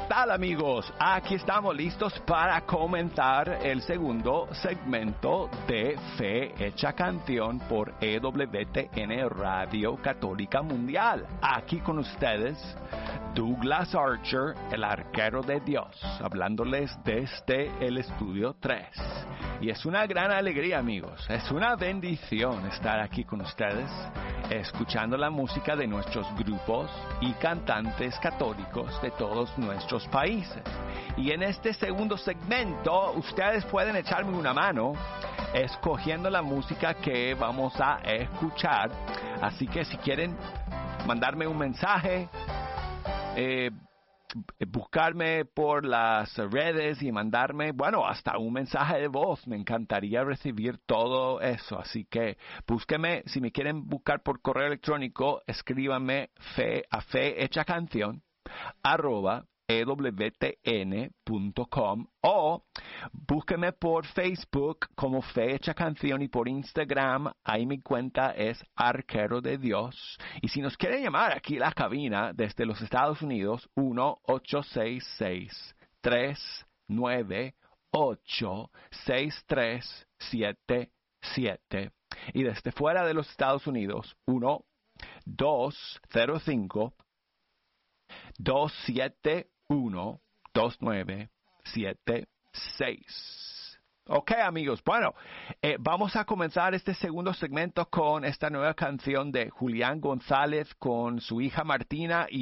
tal, amigos? Aquí estamos listos para comenzar el segundo segmento de Fe Hecha Canción por EWTN Radio Católica Mundial. Aquí con ustedes, Douglas Archer, el arquero de Dios, hablándoles desde el estudio 3. Y es una gran alegría, amigos. Es una bendición estar aquí con ustedes, escuchando la música de nuestros grupos y cantantes católicos de todos nuestros países. Y en este segundo segmento, ustedes pueden echarme una mano escogiendo la música que vamos a escuchar. Así que si quieren mandarme un mensaje, buscarme por las redes y mandarme, bueno, hasta un mensaje de voz. Me encantaría recibir todo eso. Así que búsquenme, si me quieren buscar por correo electrónico, escríbanme @ewtn.com o búsquenme por Facebook como Fe Hecha Canción y por Instagram, ahí mi cuenta es Arquero de Dios. Y si nos quieren llamar aquí a la cabina desde los Estados Unidos, 1-866-398-6377. Y desde fuera de los Estados Unidos, 1-205-271-2976. Ok, amigos, bueno, vamos a comenzar este segundo segmento con esta nueva canción de Julián González con su hija Martina y